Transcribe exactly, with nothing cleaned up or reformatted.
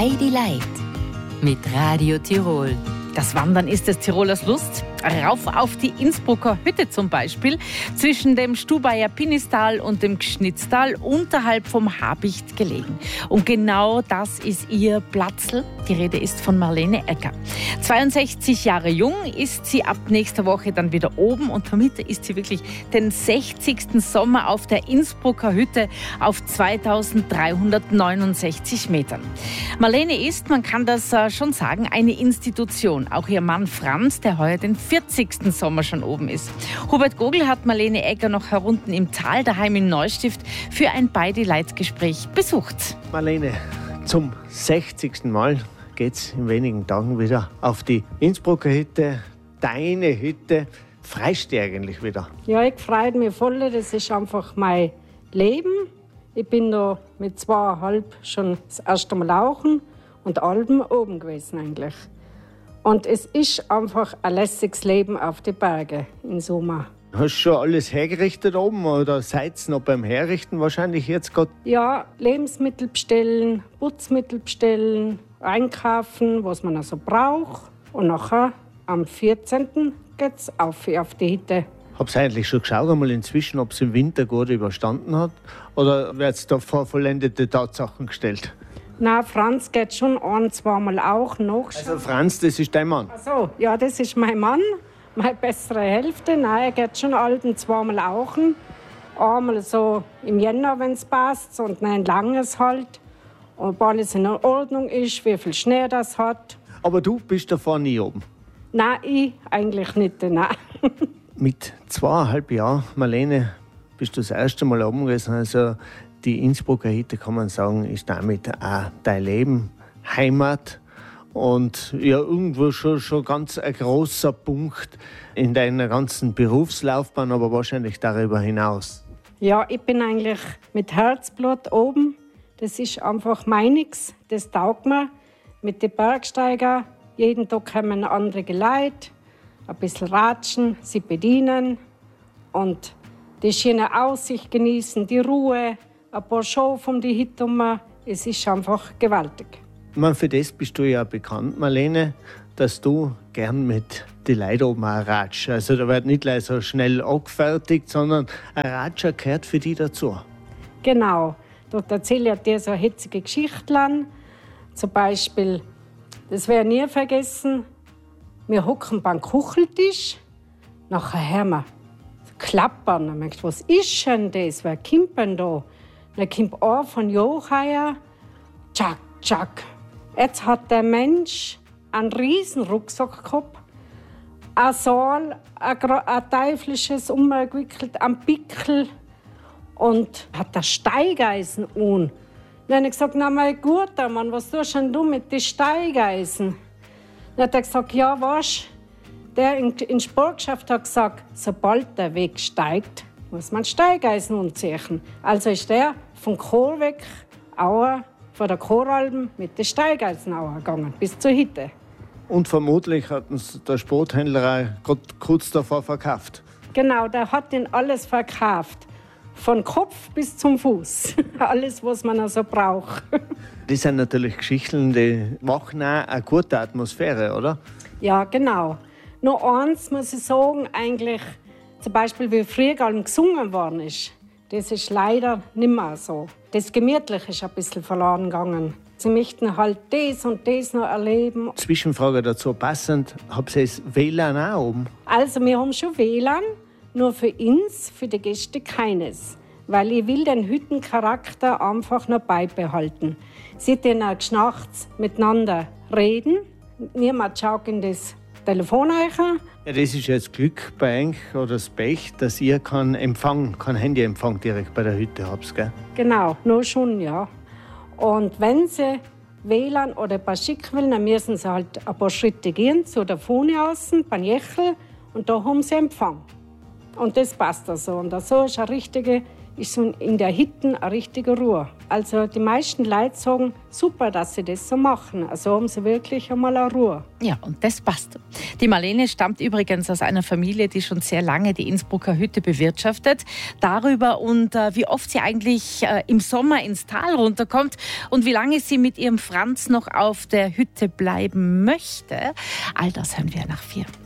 Bei die Leid mit Radio Tirol. Das Wandern ist des Tirolers Lust. Rauf auf die Innsbrucker Hütte zum Beispiel, zwischen dem Stubaier Pinistal und dem Gschnitztal, unterhalb vom Habicht gelegen. Und genau das ist ihr Platzl. Die Rede ist von Marlene Egger. zweiundsechzig Jahre jung ist sie ab nächster Woche dann wieder oben und damit ist sie wirklich den sechzigsten Sommer auf der Innsbrucker Hütte auf zweitausenddreihundertneunundsechzig Metern. Marlene ist, man kann das schon sagen, eine Institution. Auch ihr Mann Franz, der heuer den vierzigsten Sommer schon oben ist. Hubert Gogl hat Marlene Egger noch herunten im Tal, daheim in Neustift, für ein Bei-die-Leid-Gespräch besucht. Marlene, zum sechzigsten Mal geht es in wenigen Tagen wieder auf die Innsbrucker Hütte, deine Hütte. Freust du eigentlich wieder? Ja, ich freue mich voll. Das ist einfach mein Leben. Ich bin da mit zweieinhalb schon das erste Mal lauchen und Alben oben gewesen eigentlich. Und es ist einfach ein lässiges Leben auf den Bergen im Sommer. Hast du schon alles hergerichtet oben oder seid ihr noch beim Herrichten wahrscheinlich jetzt gerade? Ja, Lebensmittel bestellen, Putzmittel bestellen, einkaufen, was man also braucht. Und nachher am vierzehnten geht es auf, auf die Hütte. Habt ihr eigentlich schon geschaut, einmal inzwischen, ob es im Winter gut überstanden hat? Oder wird es da vor vollendete Tatsachen gestellt? Nein, Franz geht schon ein, zweimal auch noch. Also Franz, das ist dein Mann? Ach so, ja, das ist mein Mann, meine bessere Hälfte. Nein, er geht schon alten zweimal auch. Einmal so im Jänner, wenn es passt, und ein langes halt. Ob alles in Ordnung ist, wie viel Schnee das hat. Aber du bist davor nie oben? Nein, ich eigentlich nicht, nein. Mit zweieinhalb Jahren, Marlene, bist du das erste Mal oben gewesen. Also die Innsbrucker Hütte, kann man sagen, ist damit auch dein Leben, Heimat und ja, irgendwo schon, schon ganz ein großer Punkt in deiner ganzen Berufslaufbahn, aber wahrscheinlich darüber hinaus. Ja, ich bin eigentlich mit Herzblut oben. Das ist einfach meiniges, das taugt mir. Mit den Bergsteigern, jeden Tag kommen andere Leute, ein bisschen ratschen, sie bedienen und die schöne Aussicht genießen, die Ruhe. Ein paar Show von die Hütte um. Es ist einfach gewaltig. Ich meine, für das bist du ja bekannt, Marlene, dass du gern mit den Leuten oben auch ratschst. Also da wird nicht gleich so schnell angefertigt, sondern ein Ratscher gehört für dich dazu. Genau. Dort erzähle ich dir so hitzige Geschichten. Zum Beispiel, das werde ich nie vergessen, wir hocken beim Kucheltisch. Nachher hören wir klappern. Und ich dachte, was ist denn das? Wer kommt denn da? Dann kommt einer von Jochheier. Tschak, tschak. Jetzt hat der Mensch einen riesen Rucksack gehabt, ein Saal, ein, ein teuflisches umgewickelt, ein Pickel und hat das Steigeisen an. Dann habe ich gesagt, na mein guter Mann, was tust denn du mit den Steigeisen? Dann hat er gesagt, ja, weißt, der in, in Sportgeschäft hat gesagt, sobald der Weg steigt, muss man Steigeisen umziehen. Also ist der von Chorweg, Auer, von der Choralben mit den Steigeisen gegangen, bis zur Hütte. Und vermutlich hat uns der Sporthändler auch kurz davor verkauft. Genau, der hat ihn alles verkauft. Von Kopf bis zum Fuß. Alles, was man also braucht. Das sind natürlich Geschichten, die machen auch eine gute Atmosphäre, oder? Ja, genau. Nur eins muss ich sagen, eigentlich, zum Beispiel, wie früher gesungen worden ist, das ist leider nicht mehr so. Das Gemütliche ist ein bisschen verloren gegangen. Sie möchten halt das und das noch erleben. Zwischenfrage dazu passend, habt ihr das W L A N auch oben? Also, wir haben schon W L A N, nur für uns, für die Gäste keines. Weil ich will den Hüttencharakter einfach noch beibehalten. Sie können auch geschnachts miteinander reden. Niemand schaut in das Telefon rein. Ja, das ist jetzt Glück bei euch oder das Pech, dass ihr keinen Empfang, keinen Handyempfang direkt bei der Hütte habt, gell? Genau, nur schon, ja. Und wenn sie W L A N oder ein paar schick will, dann müssen sie halt ein paar Schritte gehen zu der Fune außen, beim Jechel, und da haben sie Empfang. Und das passt also. Und so ist eine richtige ist so in der Hütte eine richtige Ruhe. Also die meisten Leute sagen, super, dass sie das so machen. Also haben sie wirklich einmal eine Ruhe. Ja, und das passt. Die Marlene stammt übrigens aus einer Familie, die schon sehr lange die Innsbrucker Hütte bewirtschaftet. Darüber und äh, wie oft sie eigentlich äh, im Sommer ins Tal runterkommt und wie lange sie mit ihrem Franz noch auf der Hütte bleiben möchte, all das hören wir nach vier.